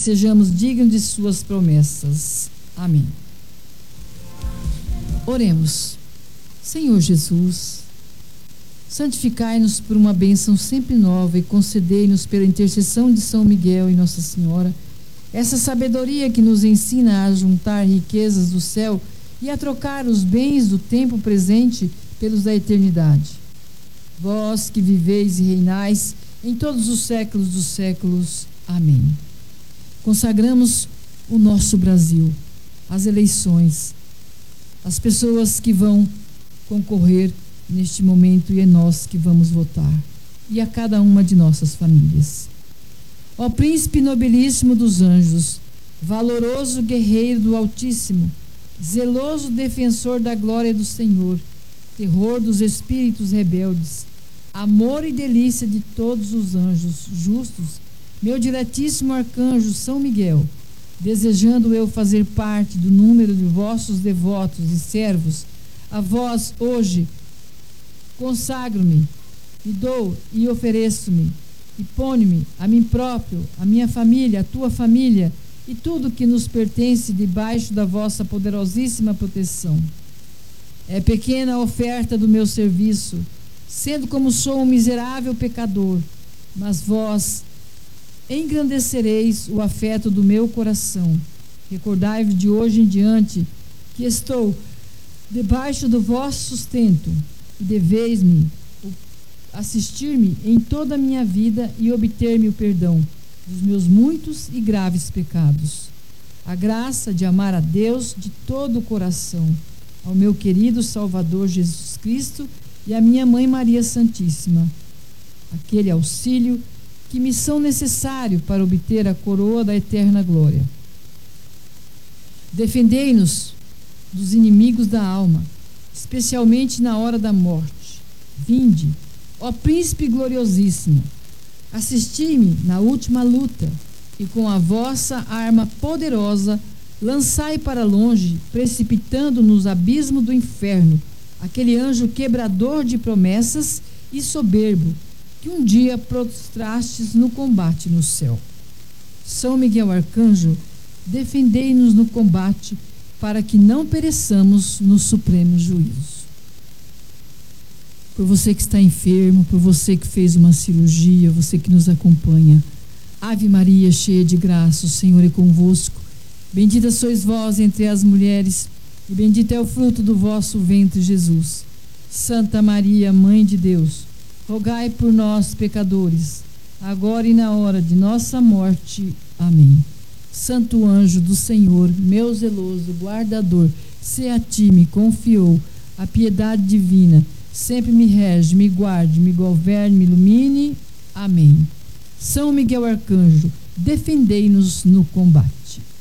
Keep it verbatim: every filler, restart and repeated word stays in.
sejamos dignos de suas promessas. Amém. Oremos. Senhor Jesus, santificai-nos por uma bênção sempre nova e concedei-nos pela intercessão de São Miguel e Nossa Senhora essa sabedoria que nos ensina a juntar riquezas do céu e a trocar os bens do tempo presente pelos da eternidade. Vós que viveis e reinais em todos os séculos dos séculos. Amém. Consagramos o nosso Brasil, as eleições, as pessoas que vão concorrer neste momento e é nós que vamos votar, e a cada uma de nossas famílias. Ó Príncipe nobilíssimo dos anjos, valoroso guerreiro do Altíssimo, zeloso defensor da glória do Senhor, terror dos espíritos rebeldes, amor e delícia de todos os anjos justos, meu diletíssimo arcanjo São Miguel, desejando eu fazer parte do número de vossos devotos e servos, a vós hoje consagro-me, e dou e ofereço-me, e ponho-me a mim próprio, a minha família, a tua família, e tudo que nos pertence debaixo da vossa poderosíssima proteção. É pequena a oferta do meu serviço, sendo como sou um miserável pecador, mas vós engrandecereis o afeto do meu coração. Recordai-vos de hoje em diante que estou debaixo do vosso sustento e deveis-me assistir-me em toda a minha vida e obter-me o perdão dos meus muitos e graves pecados. A graça de amar a Deus de todo o coração, ao meu querido Salvador Jesus Cristo e à minha Mãe Maria Santíssima, aquele auxílio que me são necessário para obter a coroa da eterna glória. Defendei-nos dos inimigos da alma, especialmente na hora da morte. Vinde, ó Príncipe gloriosíssimo, assisti-me na última luta, e com a vossa arma poderosa lançai para longe, precipitando nos abismos do inferno, aquele anjo quebrador de promessas e soberbo, que um dia prostrastes no combate no céu. São Miguel Arcanjo, defendei-nos no combate, para que não pereçamos no supremo juízo. Por você que está enfermo, por você que fez uma cirurgia, você que nos acompanha, Ave Maria, cheia de graça, o Senhor é convosco. Bendita sois vós entre as mulheres, e bendito é o fruto do vosso ventre, Jesus. Santa Maria, Mãe de Deus, rogai por nós, pecadores, agora e na hora de nossa morte. Amém. Santo anjo do Senhor, meu zeloso guardador, se a ti me confiou a piedade divina, sempre me rege, me guarde, me governe, me ilumine. Amém. São Miguel Arcanjo, defendei-nos no combate.